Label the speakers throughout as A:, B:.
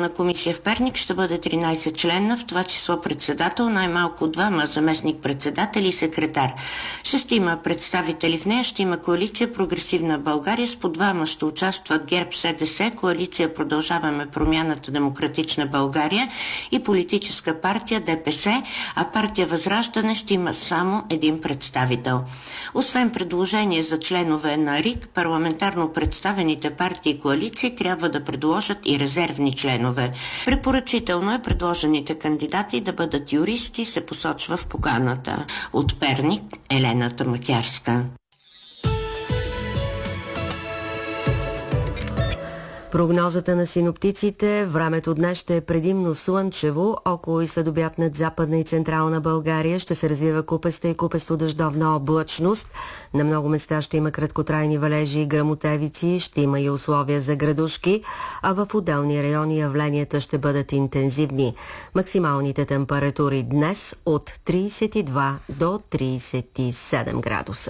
A: избирателна комисия в Перник ще бъде 13 члена, в това число председател, най-малко 2 заместник-председатели и секретар. 6 представители в нея ще има коалиция Прогресивна България, с по 2 ще участват ГЕРБ, СДС, коалиция Продължаваме промяната, Демократична България и политическа партия ДПС, а партия Възраждане ще има само 1 представител. Освен предложение за членове на РИК, парламентарно представените партии и коалиции трябва да предложат и резервни членове. Препоръчително е предложените кандидати да бъдат юристи, се посочва в поканата. От Перник, Елена Тамакярска.
B: Прогнозата на синоптиците: времето днес ще е предимно слънчево, около и следобед над Западна и Централна България ще се развива купеста и купесто-дъждовна облачност. На много места ще има краткотрайни валежи и гръмотевици, ще има и условия за градушки, а в отделни райони явленията ще бъдат интензивни. Максималните температури днес от 32 до 37 градуса.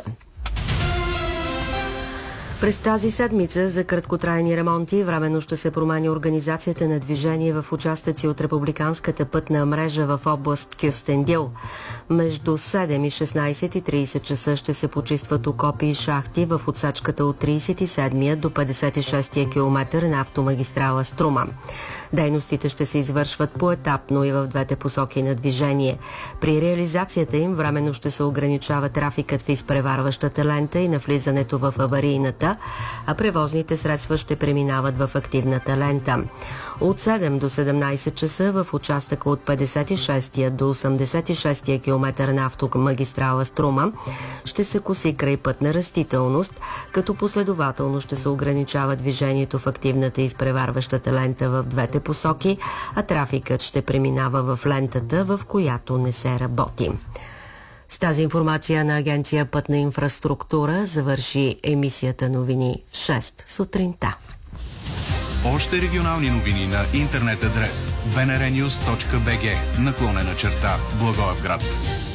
B: През тази седмица за краткотрайни ремонти временно ще се променя организацията на движение в участъци от републиканската пътна мрежа в област Кюстендил. Между 7 и 16:30 часа ще се почистват окопи и шахти в отсечката от 37 до 56 км на автомагистрала Струма. Дейностите ще се извършват поетапно и в двете посоки на движение. При реализацията им временно ще се ограничава трафикът в изпреварващата лента и навлизането в аварийната, а превозните средства ще преминават в активната лента. От 7 до 17 часа в участъка от 56 до 86 км на автомагистрала Струма ще се коси крайпътна растителност, като последователно ще се ограничава движението в активната и изпреварващата лента в двете посоки, а трафикът ще преминава в лентата, в която не се работи. С тази информация на Агенция Пътна инфраструктура завърши емисията новини в 6 сутринта.
C: Още регионални новини на интернет адрес bnrnews.bg /Благоевград.